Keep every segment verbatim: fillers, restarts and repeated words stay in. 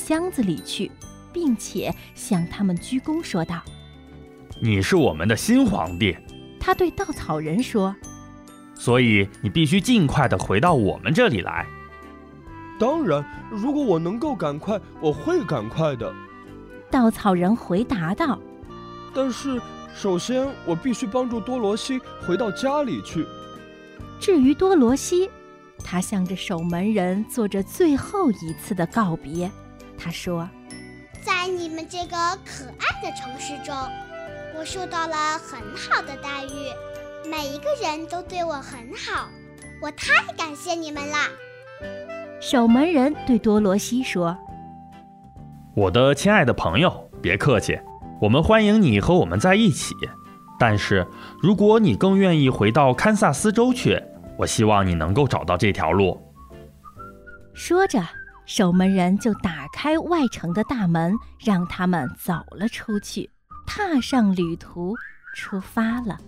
箱子里去，并且向他们鞠躬说道：“ 你是我们的新皇帝。” 他对稻草人说：“ 所以你必须尽快地回到我们这里来。” 当然，如果我能够赶快，我会赶快的。 稻草人回答道：“ 但是，首先我必须帮助多罗西回到家里去。” 至于多罗西，他向着守门人做着最后一次的告别。他说：“ 在你们这个可爱的城市中，我受到了很好的待遇，每一个人都对我很好，我太感谢你们啦。” 守门人对多罗西说：“ 我的亲爱的朋友，别客气，我们欢迎你和我们在一起。但是，如果你更愿意回到堪萨斯州去，我希望你能够找到这条路。” 说着，守门人就打开外城的大门，让他们走了出去，踏上旅途，出发了。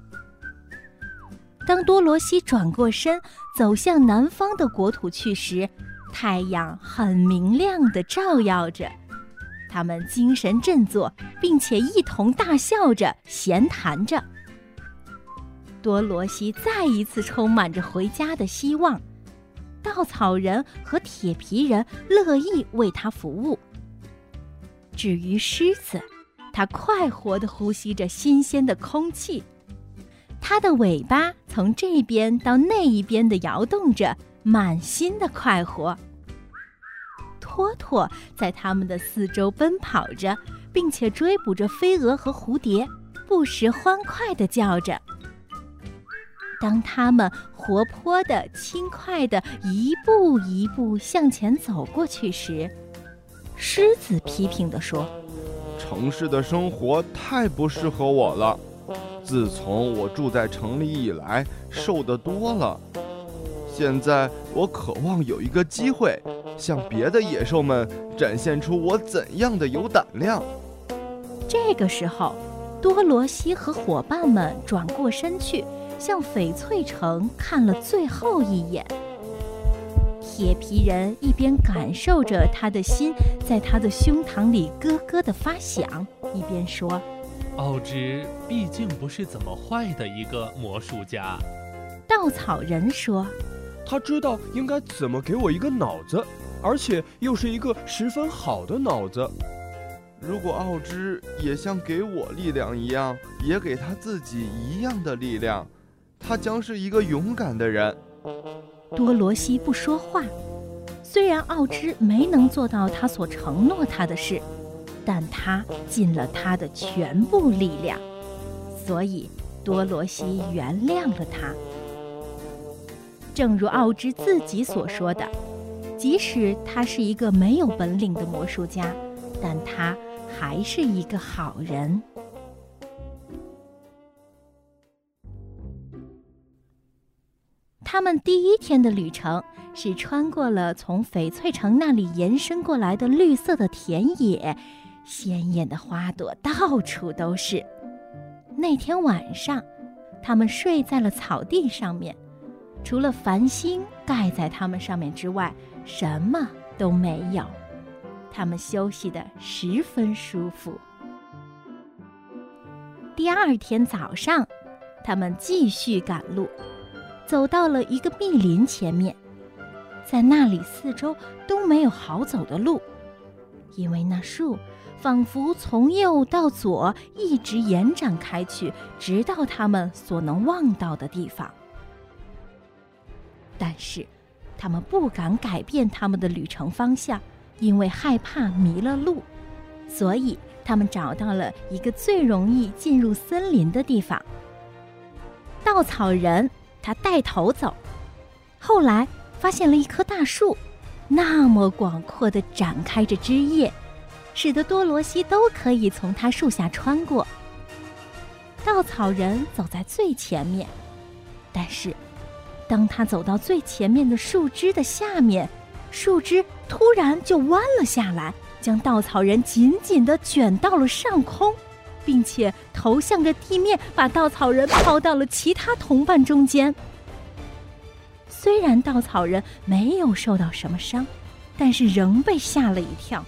当多罗西转过身走向南方的国土去时，太阳很明亮地照耀着，他们精神振作，并且一同大笑着闲谈着。多罗西再一次充满着回家的希望，稻草人和铁皮人乐意为他服务。至于狮子，它快活地呼吸着新鲜的空气，它的尾巴从这边到那一边地摇动着，满心的快活。托托在他们的四周奔跑着，并且追捕着飞蛾和蝴蝶，不时欢快地叫着。当他们活泼的、轻快的一步一步向前走过去时，狮子批评地说：“ 城市的生活太不适合我了。自从我住在城里以来，瘦得多了。现在我渴望有一个机会，向别的野兽们展现出我怎样的有胆量。” 这个时候，多罗西和伙伴们转过身去，向翡翠城看了最后一眼。铁皮人一边感受着他的心在他的胸膛里咯咯地发响，一边说：“ 奥芝毕竟不是怎么坏的一个魔术家。” 稻草人说：“ 他知道应该怎么给我一个脑子，而且又是一个十分好的脑子。 如果奥芝也像给我力量一样，也给他自己一样的力量，他将是一个勇敢的人。” 多罗西不说话，虽然奥芝没能做到他所承诺他的事，但他尽了他的全部力量，所以多罗西原谅了他。正如奥芝自己所说的，即使他是一个没有本领的魔术家，但他还是一个好人。他们第一天的旅程是穿过了从翡翠城那里延伸过来的绿色的田野，鲜艳的花朵到处都是。那天晚上，他们睡在了草地上面，除了繁星盖在他们上面之外，什么都没有。他们休息得十分舒服。第二天早上，他们继续赶路，走到了一个密林前面，在那里四周都没有好走的路，因为那树仿佛从右到左一直延展开去，直到他们所能望到的地方。但是他们不敢改变他们的旅程方向，因为害怕迷了路，所以他们找到了一个最容易进入森林的地方。稻草人他带头走，后来发现了一棵大树，那么广阔地展开着枝叶，使得多罗西都可以从它树下穿过。稻草人走在最前面，但是当他走到最前面的树枝的下面，树枝突然就弯了下来，将稻草人紧紧地卷到了上空，并且头向着地面，把稻草人抛到了其他同伴中间。虽然稻草人没有受到什么伤，但是仍被吓了一跳，